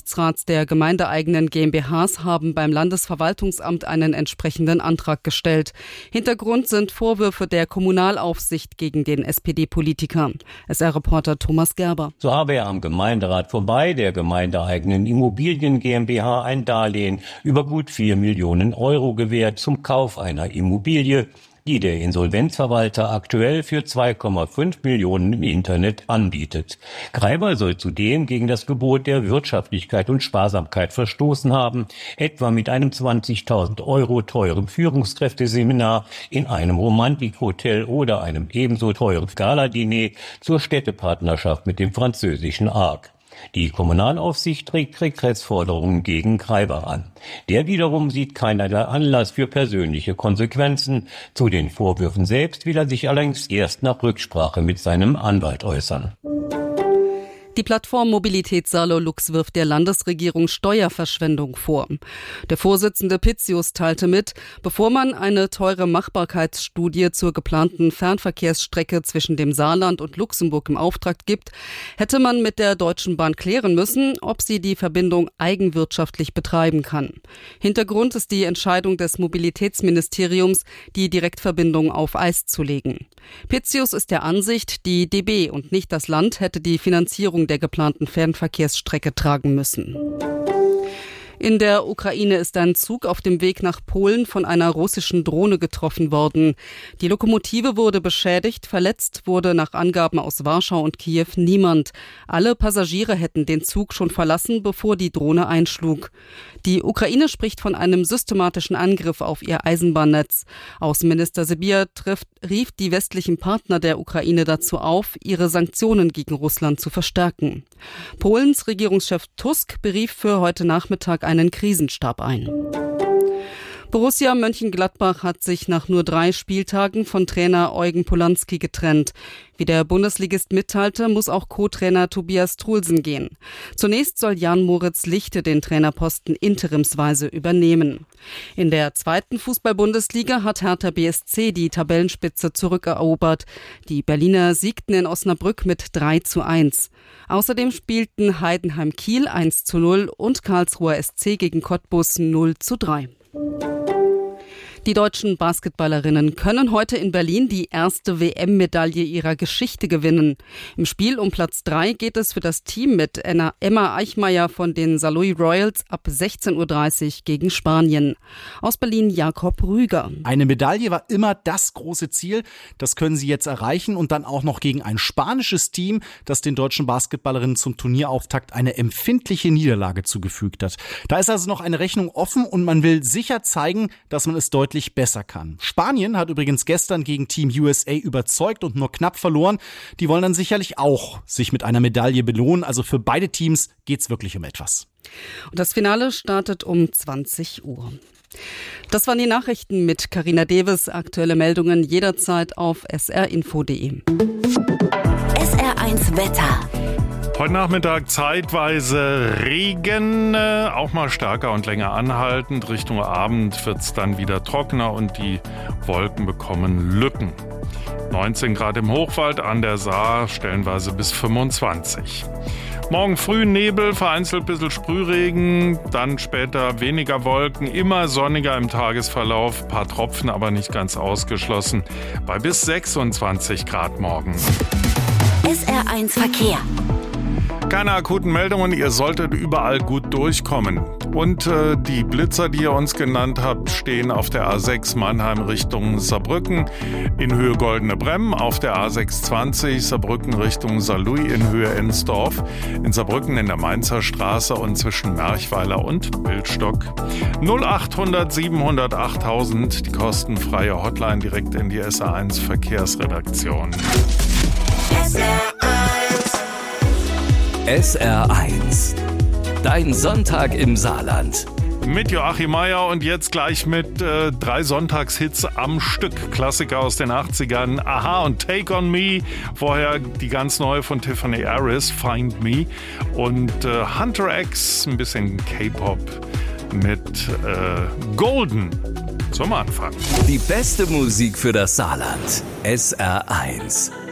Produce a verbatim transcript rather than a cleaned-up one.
Aufsichtsrats der gemeindeeigenen GmbHs haben beim Landesverwaltungsamt einen entsprechenden Antrag gestellt. Hintergrund sind Vorwürfe der Kommunalaufsicht gegen den S P D-Politiker. S R-Reporter Thomas Gerber. So habe er am Gemeinderat vorbei der gemeindeeigenen Immobilien GmbH ein Darlehen über gut vier Millionen Euro gewährt zum Kauf einer Immobilie, die der Insolvenzverwalter aktuell für zwei Komma fünf Millionen im Internet anbietet. Greiber soll zudem gegen das Gebot der Wirtschaftlichkeit und Sparsamkeit verstoßen haben, etwa mit einem zwanzigtausend Euro teuren Führungskräfteseminar in einem Romantikhotel oder einem ebenso teuren Galadiner zur Städtepartnerschaft mit dem französischen Arc. Die Kommunalaufsicht trägt Regressforderungen gegen Greiber an. Der wiederum sieht keinerlei Anlass für persönliche Konsequenzen. Zu den Vorwürfen selbst will er sich allerdings erst nach Rücksprache mit seinem Anwalt äußern. Die Plattform Mobilitätsalo Lux wirft der Landesregierung Steuerverschwendung vor. Der Vorsitzende Pitzius teilte mit, bevor man eine teure Machbarkeitsstudie zur geplanten Fernverkehrsstrecke zwischen dem Saarland und Luxemburg im Auftrag gibt, hätte man mit der Deutschen Bahn klären müssen, ob sie die Verbindung eigenwirtschaftlich betreiben kann. Hintergrund ist die Entscheidung des Mobilitätsministeriums, die Direktverbindung auf Eis zu legen. Pitzius ist der Ansicht, die D B und nicht das Land hätte die Finanzierung der geplanten Fernverkehrsstrecke tragen müssen. In der Ukraine ist ein Zug auf dem Weg nach Polen von einer russischen Drohne getroffen worden. Die Lokomotive wurde beschädigt, verletzt wurde nach Angaben aus Warschau und Kiew niemand. Alle Passagiere hätten den Zug schon verlassen, bevor die Drohne einschlug. Die Ukraine spricht von einem systematischen Angriff auf ihr Eisenbahnnetz. Außenminister Sybiha trifft, rief die westlichen Partner der Ukraine dazu auf, ihre Sanktionen gegen Russland zu verstärken. Polens Regierungschef Tusk berief für heute Nachmittag einen Krisenstab ein. Borussia Mönchengladbach hat sich nach nur drei Spieltagen von Trainer Eugen Polanski getrennt. Wie der Bundesligist mitteilte, muss auch Co-Trainer Tobias Truhlsen gehen. Zunächst soll Jan-Moritz Lichte den Trainerposten interimsweise übernehmen. In der zweiten Fußball-Bundesliga hat Hertha B S C die Tabellenspitze zurückerobert. Die Berliner siegten in Osnabrück mit drei zu eins. Außerdem spielten Heidenheim Kiel eins zu null und Karlsruher S C gegen Cottbus null zu drei. Die deutschen Basketballerinnen können heute in Berlin die erste W M-Medaille ihrer Geschichte gewinnen. Im Spiel um Platz drei geht es für das Team mit Emma Eichmeyer von den Saarlouis Royals ab sechzehn Uhr dreißig gegen Spanien. Aus Berlin Jakob Rüger. Eine Medaille war immer das große Ziel. Das können sie jetzt erreichen und dann auch noch gegen ein spanisches Team, das den deutschen Basketballerinnen zum Turnierauftakt eine empfindliche Niederlage zugefügt hat. Da ist also noch eine Rechnung offen und man will sicher zeigen, dass man es deutlich besser kann. Spanien hat übrigens gestern gegen Team U S A überzeugt und nur knapp verloren. Die wollen dann sicherlich auch sich mit einer Medaille belohnen. Also für beide Teams geht's wirklich um etwas. Und das Finale startet um zwanzig Uhr. Das waren die Nachrichten mit Carina Deves. Aktuelle Meldungen jederzeit auf s r info punkt d e. S R eins Wetter. Heute Nachmittag zeitweise Regen, äh, auch mal stärker und länger anhaltend. Richtung Abend wird es dann wieder trockener und die Wolken bekommen Lücken. neunzehn Grad im Hochwald, an der Saar stellenweise bis fünfundzwanzig. Morgen früh Nebel, vereinzelt ein bisschen Sprühregen, dann später weniger Wolken, immer sonniger im Tagesverlauf, ein paar Tropfen, aber nicht ganz ausgeschlossen, bei bis sechsundzwanzig Grad morgen. S R eins Verkehr. Keine akuten Meldungen, ihr solltet überall gut durchkommen. Und äh, die Blitzer, die ihr uns genannt habt, stehen auf der A sechs Mannheim Richtung Saarbrücken in Höhe Goldene Bremm, auf der A sechshundertzwanzig Saarbrücken Richtung Saarlouis in Höhe Ensdorf, in Saarbrücken in der Mainzer Straße und zwischen Merchweiler und Bildstock. null achthundert siebenhundert achttausend, die kostenfreie Hotline direkt in die S R eins Verkehrsredaktion. S R eins. S R eins. Dein Sonntag im Saarland. Mit Joachim Meier und jetzt gleich mit äh, drei Sonntagshits am Stück. Klassiker aus den achtzigern, Aha und Take on Me. Vorher die ganz neue von Tiffany Harris, Find Me. Und äh, Hunter X, ein bisschen K-Pop mit äh, Golden zum Anfang. Die beste Musik für das Saarland. S R eins.